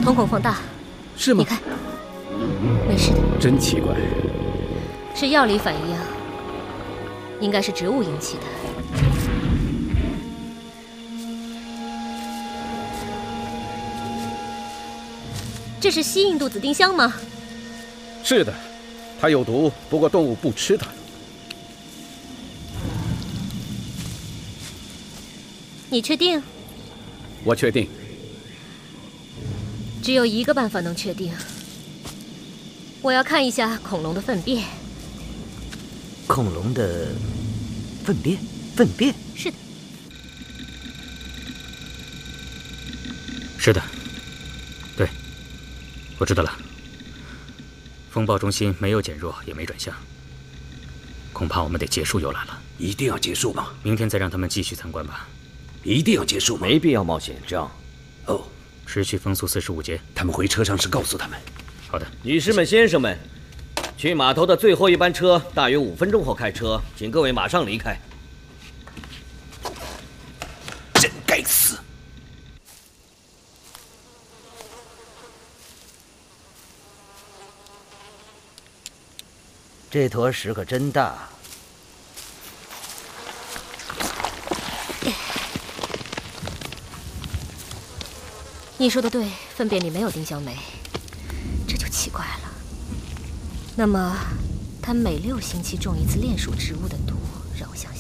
瞳孔放大。 是吗？ 你看，没事的。 真奇怪， 是药理反应，应该是植物引起的。这是西印度紫丁香吗？ 是的，它有毒，不过动物不吃它。 你确定？ 我确定。 只有一个办法能确定。我要看一下恐龙的粪便。 恐龙的粪便？粪便？ 是的。 是的，对，我知道了。风暴中心没有减弱，也没转向，恐怕我们得结束游览了。 一定要结束吗？ 明天再让他们继续参观吧。 一定要结束吗？ 没必要冒险，这样。 哦， 持续风速45节。 他们回车上时告诉他们。 好的， 女士们、先生们，去码头的最后一班车大约5分钟后开车，请各位马上离开。 真该死！ 这坨屎可真大。 你说的对，粪便里没有丁香酶，这就奇怪了。那么，它每6星期种一次链属植物的毒，让我想想。